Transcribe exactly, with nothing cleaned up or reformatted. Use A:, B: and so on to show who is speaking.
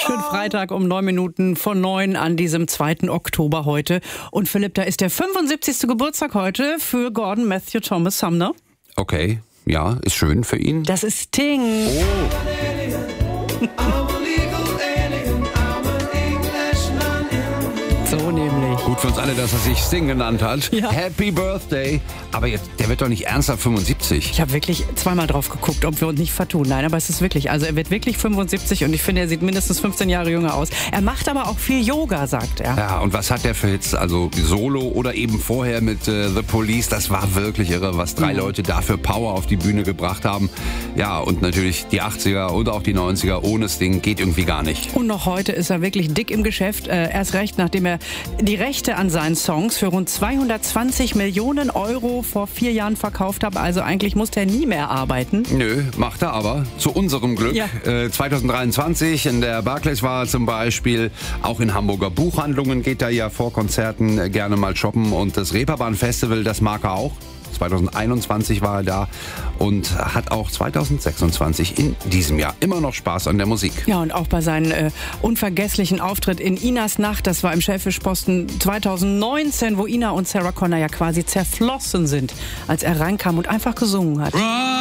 A: Schönen Freitag um neun Minuten vor neun an diesem zweiten Oktober heute. Und Philipp, da ist der fünfundsiebzigste Geburtstag heute für Gordon Matthew Thomas Sumner.
B: Okay, ja, ist schön für ihn.
A: Das ist Sting.
B: Oh.
A: So nämlich.
B: Gut für uns alle, dass er sich Sting genannt hat.
A: Ja.
B: Happy Birthday. Aber jetzt, der wird doch nicht ernsthaft fünfundsiebzig.
A: Ich habe wirklich zweimal drauf geguckt, ob wir uns nicht vertun. Nein, aber es ist wirklich, also er wird wirklich fünfundsiebzig und ich finde, er sieht mindestens fünfzehn Jahre jünger aus. Er macht aber auch viel Yoga, sagt er.
B: Ja, und was hat der für Hits? Also Solo oder eben vorher mit äh, The Police, das war wirklich irre, was drei
A: Mhm.
B: Leute dafür Power auf die Bühne gebracht haben. Ja, und natürlich die achtziger und auch die neunziger ohne Sting geht irgendwie gar nicht.
A: Und noch heute ist er wirklich dick im Geschäft. Äh, erst recht, nachdem er die Rechte an seinen Songs für rund zweihundertzwanzig Millionen Euro vor vier Jahren verkauft hat. Also eigentlich musste er nie mehr arbeiten.
B: Nö, macht er aber. Zu unserem Glück.
A: Ja.
B: Äh, zwanzig dreiundzwanzig in der Barclays war er zum Beispiel. Auch in Hamburger Buchhandlungen geht er ja vor Konzerten äh, gerne mal shoppen. Und das Reeperbahn Festival, das mag er auch. zwanzig einundzwanzig war er da und hat auch zwanzig sechsundzwanzig in diesem Jahr immer noch Spaß an der Musik.
A: Ja, und auch bei seinem äh, unvergesslichen Auftritt in Inas Nacht, das war im Schellfischposten zwanzig neunzehn, wo Ina und Sarah Connor ja quasi zerflossen sind, als er reinkam und einfach gesungen hat.